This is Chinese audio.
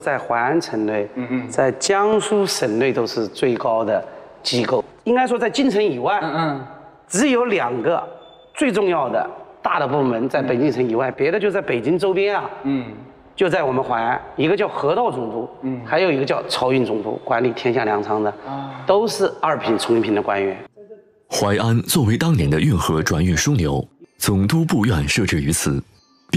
在淮安城内，在江苏省内都是最高的机构。应该说，在京城以外，只有2个最重要的大的部门在北京城以外，别的就在北京周边啊。就在我们淮安，一个叫河道总督，还有一个叫漕运总督，管理天下粮仓的，都是2品、从1品的官员。 淮安作为当年的运河转运枢纽，总督部院设置于此。